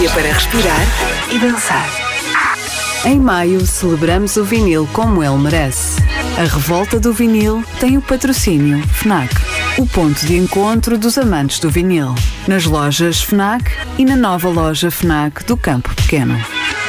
dia para respirar e dançar. Em maio, celebramos o vinil como ele merece. A Revolta do Vinil tem o patrocínio FNAC, o ponto de encontro dos amantes do vinil. Nas lojas FNAC e na nova loja FNAC do Campo Pequeno.